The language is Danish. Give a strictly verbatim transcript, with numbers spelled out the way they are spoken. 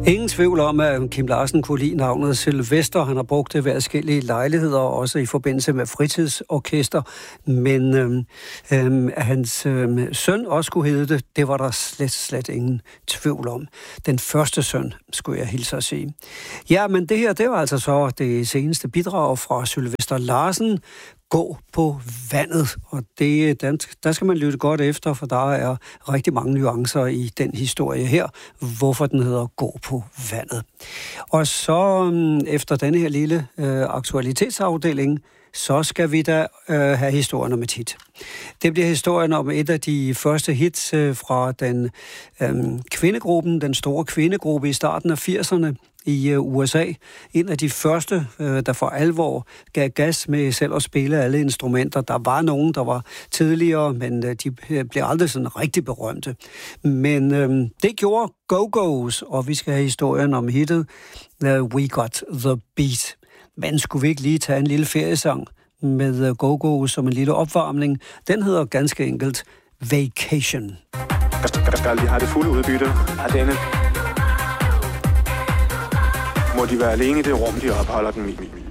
Ingen tvivl om, at Kim Larsen kunne lide navnet Sylvester. Han har brugt det ved forskellige lejligheder, også i forbindelse med fritidsorkester. Men øhm, øhm, at hans øhm, søn også skulle hedde det, det var der slet, slet ingen tvivl om. Den første søn, skulle jeg hilse at sige. Ja, men det her, det var altså så det seneste bidrag fra Sylvester Larsen. Gå på vandet, og det, der skal man lytte godt efter, for der er rigtig mange nuancer i den historie her, hvorfor den hedder Gå på vandet. Og så efter denne her lille øh, aktualitetsafdeling, så skal vi da øh, have historien om et hit. Det bliver historien om et af de første hits øh, fra den øh, kvindegruppen, den store kvindegruppe i starten af firserne, i øh, U S A. En af de første, øh, der for alvor gav gas med selv at spille alle instrumenter. Der var nogen, der var tidligere, men øh, de blev aldrig sådan rigtig berømte. Men øh, det gjorde Go-Go's, og vi skal have historien om hittet uh, We Got the Beat. Men skulle vi ikke lige tage en lille feriesang med uh, Go-Go som en lille opvarmning? Den hedder ganske enkelt Vacation. Jeg skal lige have det fulde udbytte af denne. Må de være alene i det rum, de opholder den i.